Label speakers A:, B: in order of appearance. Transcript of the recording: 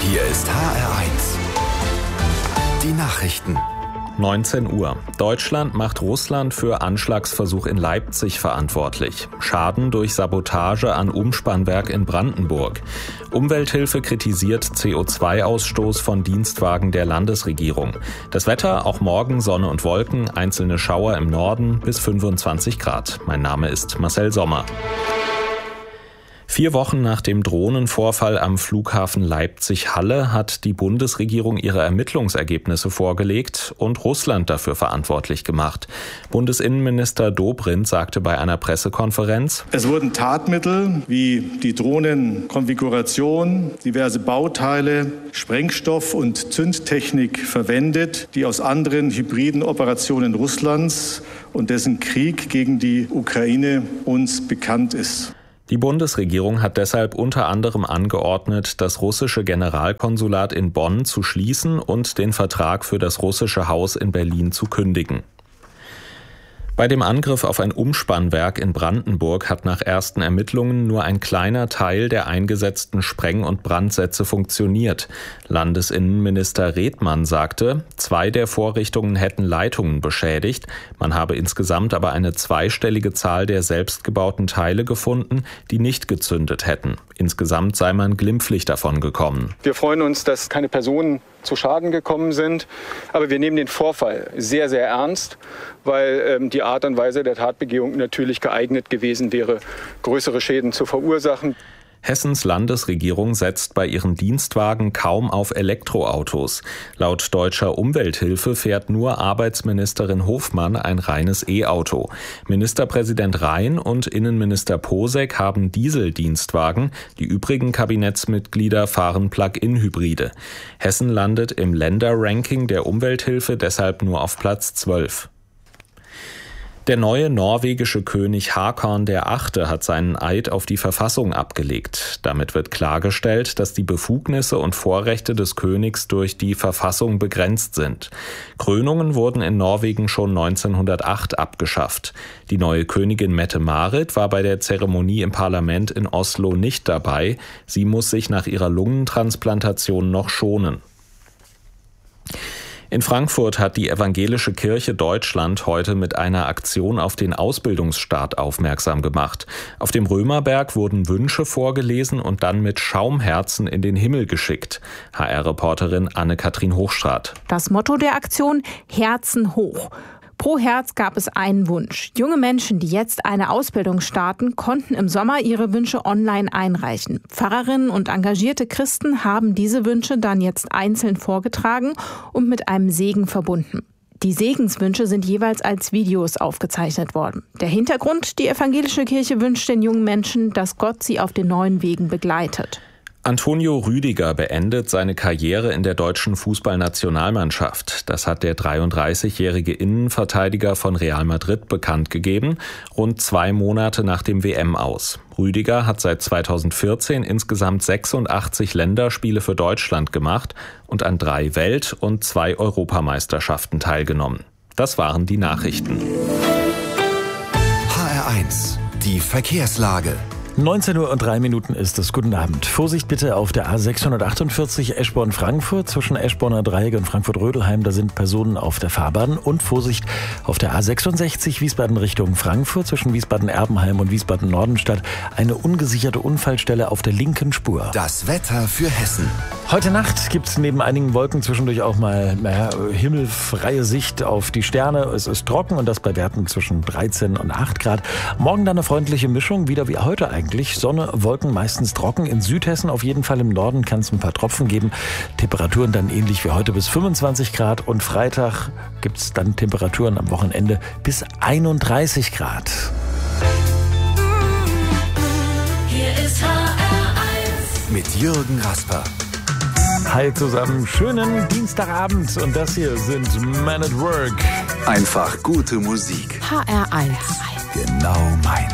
A: Hier ist HR1. Die Nachrichten.
B: 19 Uhr. Deutschland macht Russland für Anschlagsversuch in Leipzig verantwortlich. Schaden durch Sabotage an Umspannwerk in Brandenburg. Umwelthilfe kritisiert CO2-Ausstoß von Dienstwagen der Landesregierung. Das Wetter, auch morgen Sonne und Wolken, einzelne Schauer im Norden bis 25 Grad. Mein Name ist Marcel Sommer. 4 Wochen nach dem Drohnenvorfall am Flughafen Leipzig-Halle hat die Bundesregierung ihre Ermittlungsergebnisse vorgelegt und Russland dafür verantwortlich gemacht. Bundesinnenminister Dobrindt sagte bei einer Pressekonferenz:
C: Es wurden Tatmittel wie die Drohnenkonfiguration, diverse Bauteile, Sprengstoff und Zündtechnik verwendet, die aus anderen hybriden Operationen Russlands und dessen Krieg gegen die Ukraine uns bekannt ist.
B: Die Bundesregierung hat deshalb unter anderem angeordnet, das russische Generalkonsulat in Bonn zu schließen und den Vertrag für das russische Haus in Berlin zu kündigen. Bei dem Angriff auf ein Umspannwerk in Brandenburg hat nach ersten Ermittlungen nur ein kleiner Teil der eingesetzten Spreng- und Brandsätze funktioniert. Landesinnenminister Redmann sagte, 2 der Vorrichtungen hätten Leitungen beschädigt. Man habe insgesamt aber eine zweistellige Zahl der selbstgebauten Teile gefunden, die nicht gezündet hätten. Insgesamt sei man glimpflich davon gekommen.
D: Wir freuen uns, dass keine Personen zu Schaden gekommen sind. Aber wir nehmen den Vorfall sehr, sehr ernst, weil die Art und Weise der Tatbegehung natürlich geeignet gewesen wäre, größere Schäden zu verursachen.
B: Hessens Landesregierung setzt bei ihren Dienstwagen kaum auf Elektroautos. Laut deutscher Umwelthilfe fährt nur Arbeitsministerin Hofmann ein reines E-Auto. Ministerpräsident Rhein und Innenminister Posek haben Dieseldienstwagen. Die übrigen Kabinettsmitglieder fahren Plug-in-Hybride. Hessen landet im Länderranking der Umwelthilfe deshalb nur auf Platz 12. Der neue norwegische König Håkon VIII. Hat seinen Eid auf die Verfassung abgelegt. Damit wird klargestellt, dass die Befugnisse und Vorrechte des Königs durch die Verfassung begrenzt sind. Krönungen wurden in Norwegen schon 1908 abgeschafft. Die neue Königin Mette-Marit war bei der Zeremonie im Parlament in Oslo nicht dabei. Sie muss sich nach ihrer Lungentransplantation noch schonen. In Frankfurt hat die Evangelische Kirche Deutschland heute mit einer Aktion auf den Ausbildungsstart aufmerksam gemacht. Auf dem Römerberg wurden Wünsche vorgelesen und dann mit Schaumherzen in den Himmel geschickt. HR-Reporterin Anne-Kathrin Hochstraat.
E: Das Motto der Aktion: Herzen hoch. Pro Herz gab es einen Wunsch. Junge Menschen, die jetzt eine Ausbildung starten, konnten im Sommer ihre Wünsche online einreichen. Pfarrerinnen und engagierte Christen haben diese Wünsche dann jetzt einzeln vorgetragen und mit einem Segen verbunden. Die Segenswünsche sind jeweils als Videos aufgezeichnet worden. Der Hintergrund: Die evangelische Kirche wünscht den jungen Menschen, dass Gott sie auf den neuen Wegen begleitet.
B: Antonio Rüdiger beendet seine Karriere in der deutschen Fußballnationalmannschaft. Das hat der 33-jährige Innenverteidiger von Real Madrid bekannt gegeben, rund 2 Monate nach dem WM-Aus. Rüdiger hat seit 2014 insgesamt 86 Länderspiele für Deutschland gemacht und an 3 Welt- und 2 Europameisterschaften teilgenommen. Das waren die Nachrichten.
A: HR1, die Verkehrslage.
F: 19:03 Uhr ist es. Guten Abend. Vorsicht bitte auf der A648 Eschborn-Frankfurt zwischen Eschborner Dreieck und Frankfurt-Rödelheim. Da sind Personen auf der Fahrbahn. Und Vorsicht auf der A66 Wiesbaden Richtung Frankfurt zwischen Wiesbaden-Erbenheim und Wiesbaden-Nordenstadt. Eine ungesicherte Unfallstelle auf der linken Spur.
A: Das Wetter für Hessen.
F: Heute Nacht gibt es neben einigen Wolken zwischendurch auch mal himmelfreie Sicht auf die Sterne. Es ist trocken und das bei Werten zwischen 13 und 8 Grad. Morgen dann eine freundliche Mischung, wieder wie heute eigentlich. Sonne, Wolken, meistens trocken. In Südhessen auf jeden Fall, im Norden kann es ein paar Tropfen geben. Temperaturen dann ähnlich wie heute bis 25 Grad. Und Freitag gibt es dann Temperaturen am Wochenende bis 31 Grad.
G: Hier ist HR1
A: mit Jürgen Rasper.
F: Hi zusammen, schönen Dienstagabend. Und das hier sind Men at Work.
A: Einfach gute Musik.
G: HR1.
A: Genau mein.